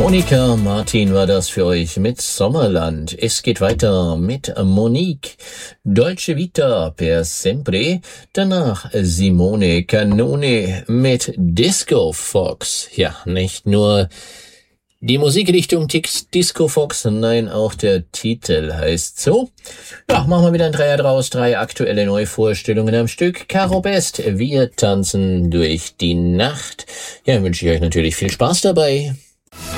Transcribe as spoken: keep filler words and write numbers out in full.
Monika Martin war das für euch mit Sommerland. Es geht weiter mit Monique, Dolce Vita per sempre. Danach Simone Canone mit Disco Fox. Ja, nicht nur die Musikrichtung Disco Fox, nein, auch der Titel heißt so. Ja, machen wir wieder ein Dreier draus, drei aktuelle Neuvorstellungen am Stück. Caro Best, wir tanzen durch die Nacht. Ja, wünsche ich euch natürlich viel Spaß dabei.